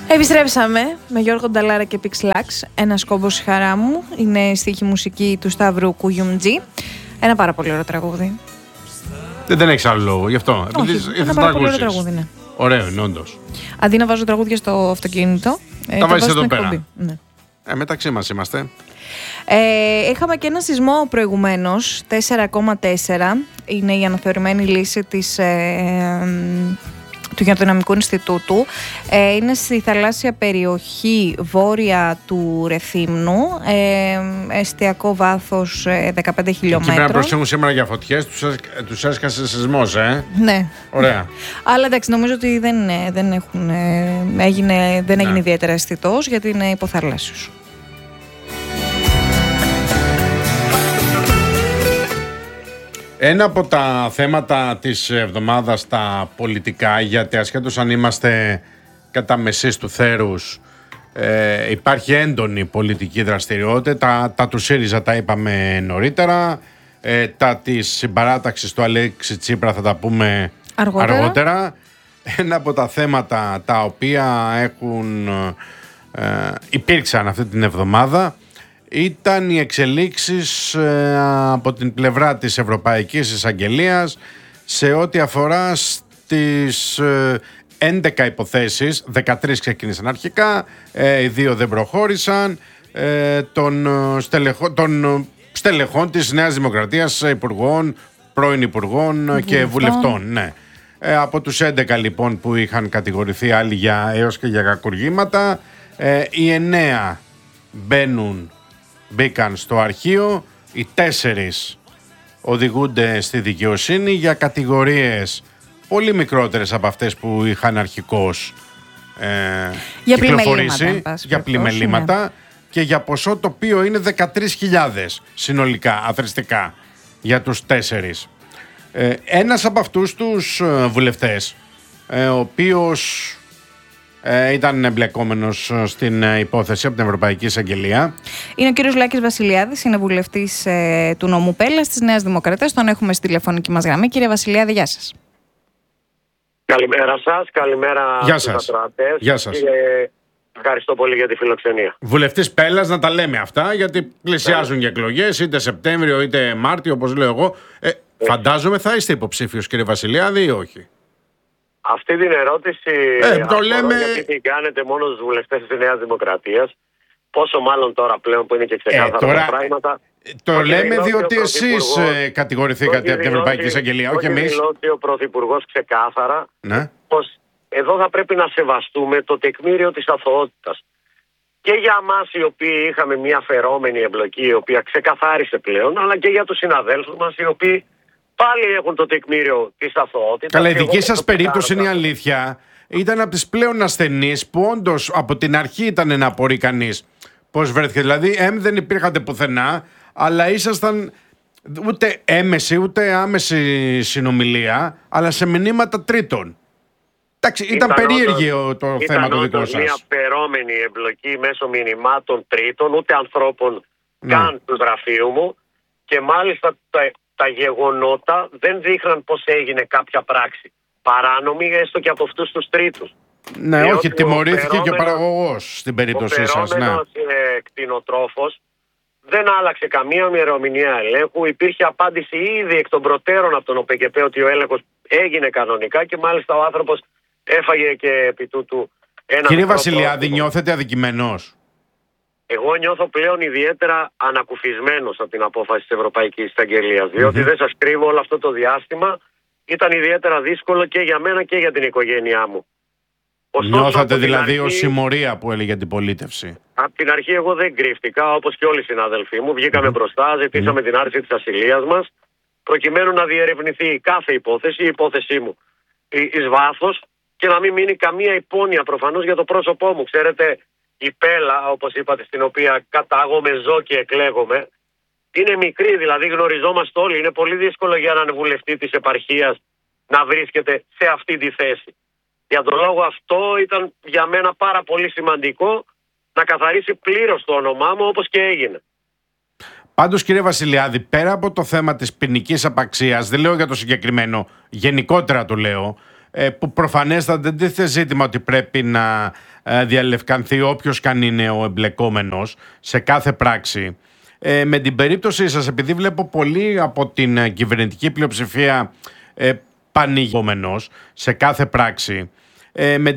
Επιστρέψαμε με Γιώργο Νταλάρα και Pixlax. Ένας κόμπος η χαρά μου. Είναι στίχη μουσική του Σταύρου Κουγιουμτζή. Ένα πάρα πολύ ωραίο τραγούδι. Δεν έχεις άλλο λόγο γι' αυτό. Όχι, ένα πάρα πολύ ωραίο τραγούδι, ναι. Ωραίο είναι, όντως. Αντί να βάζω τραγούδια στο αυτοκίνητο, τα βάζεις εδώ πέρα. Ναι. Μεταξύ μας είμαστε. Είχαμε και ένα σεισμό προηγουμένως, 4,4. Είναι η αναθεωρημένη λύση του Γεωδυναμικού Ινστιτούτου. Είναι στη θαλάσσια περιοχή βόρεια του Ρεθύμνου, εστιακό βάθος 15 χιλιόμετρων. Εκεί πρέπει να προσέχουν σήμερα για φωτιές, τους έσκασε σεισμός, Ναι. Ωραία. Αλλά εντάξει, νομίζω ότι δεν έγινε ιδιαίτερα αισθητός, γιατί είναι υποθαλάσσιος. Ένα από τα θέματα της εβδομάδας τα πολιτικά, γιατί ασχέτως αν είμαστε κατά μεσής του θέρους, υπάρχει έντονη πολιτική δραστηριότητα. Τα του ΣΥΡΙΖΑ τα είπαμε νωρίτερα, τα της συμπαράταξης του Αλέξη Τσίπρα θα τα πούμε αργότερα. Ένα από τα θέματα τα οποία υπήρξαν αυτή την εβδομάδα ήταν οι εξελίξεις από την πλευρά της Ευρωπαϊκής Εισαγγελίας σε ό,τι αφορά στις 11 υποθέσεις, 13 ξεκίνησαν αρχικά, οι 2 δεν προχώρησαν, των στελεχών της Νέας Δημοκρατίας, υπουργών, πρώην υπουργών και βουλευτών. Ναι. Από τους 11 λοιπόν που είχαν κατηγορηθεί άλλοι έως και για κακουργήματα, οι 9 μπήκαν στο αρχείο, οι 4 οδηγούνται στη δικαιοσύνη για κατηγορίες πολύ μικρότερες από αυτές που είχαν αρχικώς κυκλοφορήσει, για πλημελήματα, και για ποσό το οποίο είναι 13.000 συνολικά αθρηστικά για τους 4. Ένας από αυτούς τους βουλευτές, ο οποίος ήταν εμπλεκόμενος στην υπόθεση από την Ευρωπαϊκή Εισαγγελία, είναι ο κύριος Λάκης Βασιλιάδης, είναι βουλευτής του νομού Πέλλας της Νέας Δημοκρατίας. Τον έχουμε στη τηλεφωνική μας γραμμή. Κύριε Βασιλιάδη, γεια σας. Καλημέρα σας, καλημέρα στους ακροατές. Γεια σας. Ευχαριστώ πολύ για τη φιλοξενία. Βουλευτής Πέλλας, να τα λέμε αυτά, γιατί πλησιάζουν και εκλογές, είτε Σεπτέμβριο είτε Μάρτιο, όπως λέω εγώ. Φαντάζομαι θα είστε υποψήφιος, κύριε Βασιλιάδη, ή όχι? Αυτή την ερώτηση το λέμε... γιατί την κάνετε μόνο στους βουλευτές της Νέας Δημοκρατίας, πόσο μάλλον τώρα πλέον που είναι και ξεκάθαρα τα πράγματα. Το λέμε διότι εσείς κατηγορηθήκατε από την Ευρωπαϊκή Εισαγγελία, όχι εμείς. Δηλώσει ο Πρωθυπουργός ξεκάθαρα, ναι, πως εδώ θα πρέπει να σεβαστούμε το τεκμήριο της αθωότητας. Και για εμάς οι οποίοι είχαμε μια φερόμενη εμπλοκή, η οποία ξεκαθάρισε πλέον, αλλά και για τους συναδέλφους μας οι οποίοι πάλι έχουν το τεκμήριο της αθωότητας. Καλά, η δική σας περίπτωση είναι η αλήθεια. Ήταν από τις πλέον ασθενείς που όντως από την αρχή ήταν να απορεί κανείς πώς βρέθηκε. Δηλαδή, δεν υπήρχατε πουθενά, αλλά ήσασταν ούτε έμεση ούτε άμεση συνομιλία, αλλά σε μηνύματα τρίτων. Εντάξει, ήταν περίεργο το θέμα το δικό σας. Ήταν μια φερόμενη εμπλοκή μέσω μηνυμάτων τρίτων, ούτε ανθρώπων καν του γραφείου μου, και μάλιστα τα γεγονότα δεν δείχναν πως έγινε κάποια πράξη παράνομη, έστω και από αυτούς τους τρίτους. Ναι, διότι όχι, τιμωρήθηκε και ο παραγωγός στην περίπτωσή σας. Ο φερόμενος κτηνοτρόφος δεν άλλαξε καμία ημερομηνία ελέγχου. Υπήρχε απάντηση ήδη εκ των προτέρων από τον ΟΠΕΚΕΠΕ ότι ο έλεγχος έγινε κανονικά, και μάλιστα ο άνθρωπος έφαγε και επί τούτου ένα... Κύριε Βασιλιάδη, νιώθετε αδικημένος? Εγώ νιώθω πλέον ιδιαίτερα ανακουφισμένος από την απόφαση της Ευρωπαϊκής Εισαγγελίας, διότι δεν σας κρύβω, όλο αυτό το διάστημα ήταν ιδιαίτερα δύσκολο και για μένα και για την οικογένειά μου. Ωστόσο, νιώθατε δηλαδή ως συμμορία που έλεγε αντιπολίτευση? Από την αρχή εγώ δεν κρύφτηκα, όπως και όλοι οι συναδελφοί μου. Βγήκαμε μπροστά, ζητήσαμε την άρση της ασυλίας μας, προκειμένου να διερευνηθεί κάθε υπόθεση, η υπόθεσή μου εις βάθος, και να μην μείνει καμία υπόνοια προφανώς για το πρόσωπό μου. Ξέρετε, η Πέλα, όπως είπατε, στην οποία κατάγομαι, ζω και εκλέγομαι, είναι μικρή, δηλαδή γνωριζόμαστε όλοι. Είναι πολύ δύσκολο για έναν βουλευτή της επαρχίας να βρίσκεται σε αυτή τη θέση. Για τον λόγο αυτό ήταν για μένα πάρα πολύ σημαντικό να καθαρίσει πλήρως το όνομά μου, όπως και έγινε. Πάντως, κύριε Βασιλιάδη, πέρα από το θέμα της ποινικής απαξίας, δεν λέω για το συγκεκριμένο, γενικότερα το λέω, που προφανέστατα δεν τίθεται ζήτημα ότι πρέπει να διαλευκανθεί όποιος καν είναι ο εμπλεκόμενος σε κάθε πράξη. Με την περίπτωσή σας, επειδή βλέπω πολύ από την κυβερνητική πλειοψηφία πανηγόμενος σε κάθε πράξη, με την